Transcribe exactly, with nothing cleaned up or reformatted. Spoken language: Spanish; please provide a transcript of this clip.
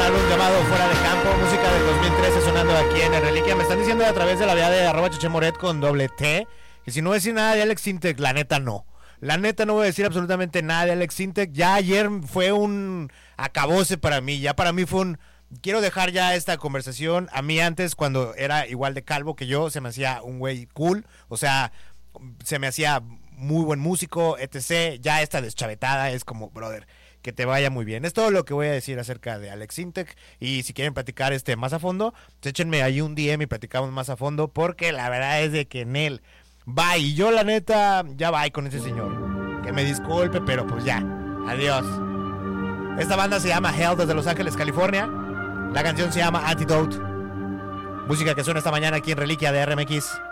álbum llamado Fuera de Campo, música del dos mil trece sonando aquí en el Reliquia. Me están diciendo a través de la vía de arroba chechemoret con doble T, que si no voy a decir nada de Alex Sintek, la neta no. La neta no voy a decir absolutamente nada de Alex Sintek. Ya ayer fue un acabose para mí, ya para mí fue un... Quiero dejar ya esta conversación. A mí antes, cuando era igual de calvo que yo, se me hacía un güey cool, o sea, se me hacía muy buen músico, etcétera. Ya esta deschavetada es como, brother, que te vaya muy bien. Es todo lo que voy a decir acerca de Alex Sintek. Y si quieren platicar este más a fondo, pues échenme ahí un D M y platicamos más a fondo, porque la verdad es de que en él va. Y yo la neta, ya va con ese señor. Que me disculpe, pero pues ya. Adiós. Esta banda se llama Hell, desde Los Ángeles, California. La canción se llama Antidote. Música que suena esta mañana aquí en Reliquia de R M X.